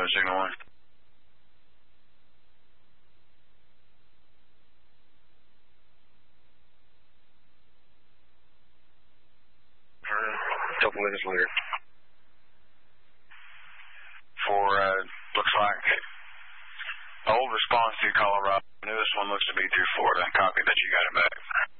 signal 1. Couple minutes later. Looks like old response to Colorado. Newest one looks to be through Florida. Copy that, you got it back.